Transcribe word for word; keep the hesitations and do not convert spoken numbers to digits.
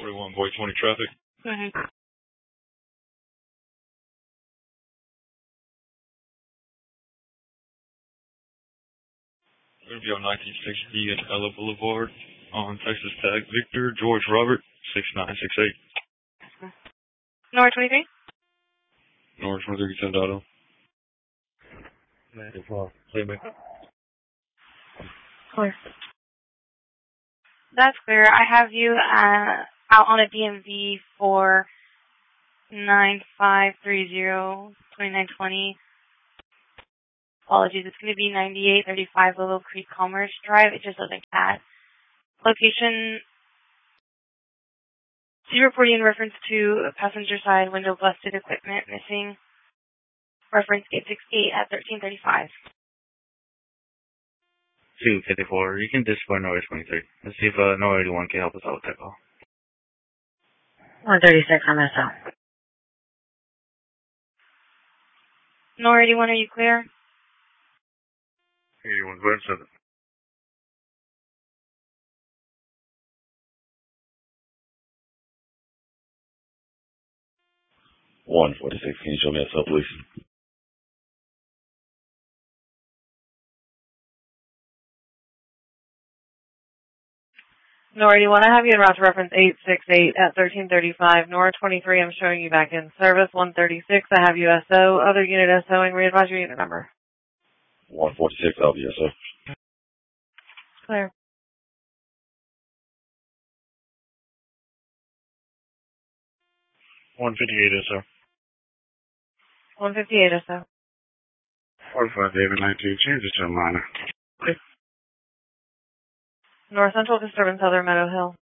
forty-one, Boy twenty traffic. Go ahead. We're going to be on nineteen sixty and Ella Boulevard on Texas Tag. Victor George Robert, six nine six eight. Nora twenty-three? Nora twenty-three, ten Dotto. Playback. Clear. That's clear. I have you uh, out on a D M V for nine five three zero, twenty-nine twenty. Apologies, it's going to be ninety-eight thirty-five Willow Creek Commerce Drive. It just doesn't cat. Location, C reporting in reference to passenger side window busted, equipment missing. Reference eight six eight at thirteen thirty-five. two fifty-four. You can display Nora twenty-three. Let's see if uh, Nora eighty-one can help us out with that call. one thirty-six, I'm S O. Nora eighty-one, are you clear? eighty-one, go ahead and set it. one forty-six, can you show me S L, please? Nora eighty-one, I have you in route to reference eight six eight at thirteen thirty-five. Nora twenty-three, I'm showing you back in service. one thirty-six, I have you S O. Other unit SOing, readvise your unit number. one forty-six, I'll be S O. Clear. one fifty-eight S O. one fifty-eight S O. forty-five David nineteen, change it to a minor. North Central Disturbance, Southern Meadow Hill.